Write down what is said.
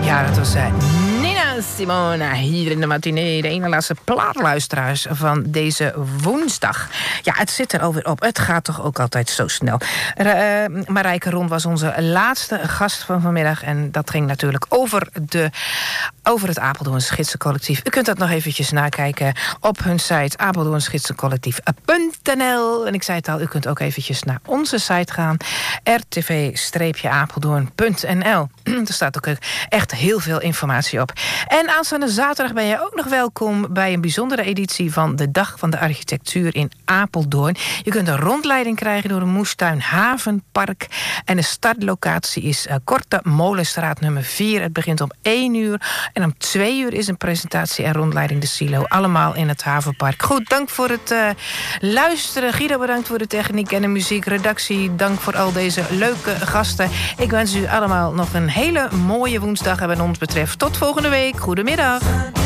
Ja, dat was Nina Simone hier in de matinee. De ene laatste plaatluisteraars van deze woensdag. Ja, het zit er alweer op. Het gaat toch ook altijd zo snel. Marijke Ron was onze laatste gast van vanmiddag. En dat ging natuurlijk over het Apeldoorns Gidsencollectief. U kunt dat nog eventjes nakijken op hun site apeldoornsgidsencollectief.nl. En ik zei het al, u kunt ook eventjes naar onze site gaan. rtv-apeldoorn.nl. Er staat ook echt heel veel informatie op. En aanstaande zaterdag ben je ook nog welkom bij een bijzondere editie van de Dag van de Architectuur in Apeldoorn. Je kunt een rondleiding krijgen door een moestuin Havenpark. En de startlocatie is Korte Molenstraat nummer 4. Het begint om 1 uur. En om 2 uur is een presentatie en rondleiding de Silo. Allemaal in het Havenpark. Goed, dank voor het luisteren. Guido, bedankt voor de techniek en de muziek. Redactie, dank voor al deze leuke gasten. Ik wens u allemaal nog een hele mooie woensdag. En wat ons betreft tot volgende week. Goedemiddag.